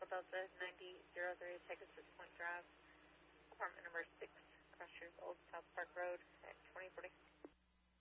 Delta 9003, Texas Point Drive, apartment number 6.